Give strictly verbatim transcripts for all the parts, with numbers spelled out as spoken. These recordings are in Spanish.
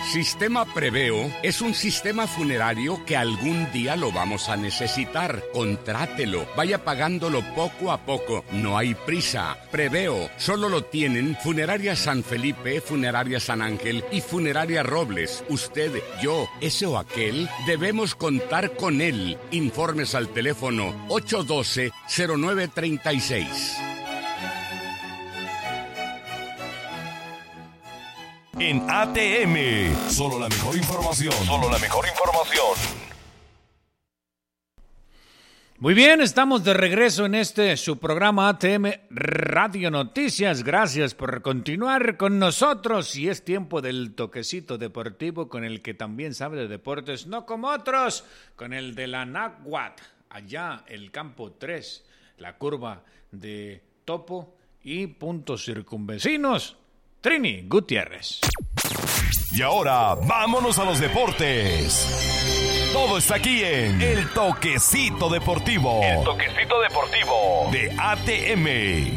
Sistema Preveo es un sistema funerario que algún día lo vamos a necesitar. Contrátelo, vaya pagándolo poco a poco, no hay prisa. Preveo solo lo tienen Funeraria San Felipe, Funeraria San Ángel y Funeraria Robles. Usted, yo, ese o aquel, debemos contar con él. Informes al teléfono ocho uno dos, cero nueve tres seis. En A T M, solo la mejor información. Solo la mejor información. Muy bien, estamos de regreso en este su programa A T M Radio Noticias. Gracias por continuar con nosotros y es tiempo del toquecito deportivo con el que también sabe de deportes, no como otros, con el de la Náhuatl, allá el campo tres, la curva de Topo y puntos circunvecinos. Trini Gutiérrez. Y ahora, vámonos a los deportes. Todo está aquí en El Toquecito Deportivo. El Toquecito Deportivo de A T M.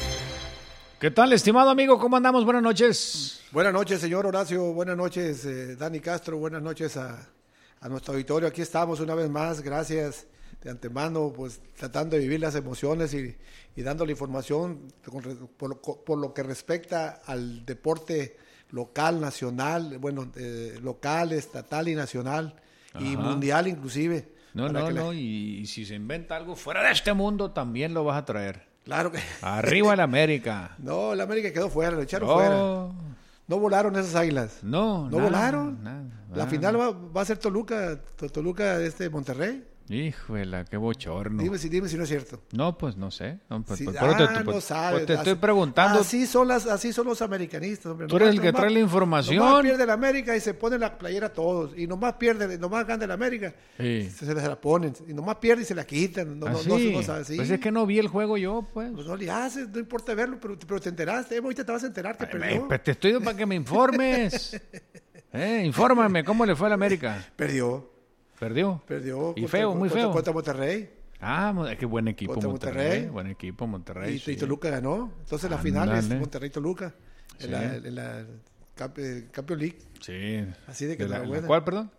¿Qué tal, estimado amigo? ¿Cómo andamos? Buenas noches. Buenas noches, señor Horacio. Buenas noches, eh, Dani Castro. Buenas noches a, a nuestro auditorio. Aquí estamos una vez más. Gracias de antemano, pues tratando de vivir las emociones y, y dando la información por lo, por lo que respecta al deporte local, nacional, bueno, eh, local, estatal y nacional. Ajá. Y mundial inclusive. No, no, no, la... y, y si se inventa algo fuera de este mundo, también lo vas a traer. Claro que... Arriba el América. No, el América quedó fuera, lo echaron oh. fuera. No volaron esas águilas. No, No nada, volaron. Nada, la nada. final va, va a ser Toluca, Toluca este Monterrey. Híjole, qué bochorno. Dime si, dime si no es cierto. No, pues no sé. No, pues, Sí, pues, ah, te, te, no pues, sabes. pues te así, estoy preguntando. Así son, las, así son los americanistas. Hombre. Tú Nomás, eres el que nomás, trae la información. Nomás pierde el América y se pone la playera a todos. Y nomás pierde, nomás gana el América. Sí. Se, se la ponen. Y nomás pierde y se la quitan. No, ¿Ah, no, sí? no, no, no sabes, sí. Pues es que no vi el juego yo, pues. Pues no le haces, no importa verlo, pero, pero te enteraste. Eh, ahorita te vas a enterar que Ay, perdió. me, pues te estoy para que me informes. eh, infórmame, ¿cómo le fue al América? Perdió. ¿Perdió? Perdió. Y contra, feo, muy contra, feo. Contra Monterrey. Ah, qué buen equipo Contra Monterrey. Monterrey. Buen equipo Monterrey. Y, sí. y Toluca ganó. Entonces la Ándale. final es Monterrey-Toluca. En Sí. la, en la Camp, eh, Champions League. Sí. Así de que ¿En la, enhorabuena. ¿en la cuál, perdón?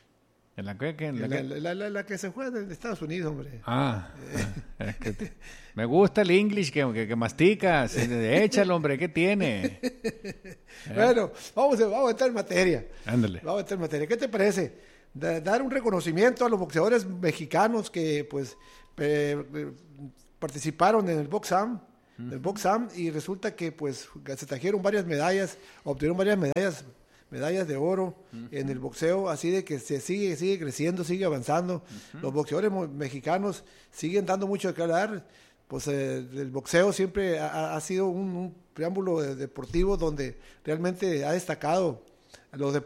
¿En la qué? ¿En la, La, qué? la, la, la, la que se juega en Estados Unidos, hombre. Ah, ah, es que te- me gusta el English que, que, que masticas. Échalo, hombre, ¿qué tiene? ¿Eh? Bueno, vamos a, vamos a entrar en materia. Ándale. Vamos a entrar en materia. ¿Qué te parece? Da- dar un reconocimiento a los boxeadores mexicanos que, pues, eh, eh, participaron en el Boxam, uh-huh. el Boxam, y resulta que, pues, se trajeron varias medallas, obtuvieron varias medallas, medallas de oro uh-huh. en el boxeo, así de que se sigue, sigue creciendo, sigue avanzando. Uh-huh. Los boxeadores mo- mexicanos siguen dando mucho de qué hablar. Pues eh, el boxeo siempre ha, ha sido un, un preámbulo de- deportivo donde realmente ha destacado a los deportistas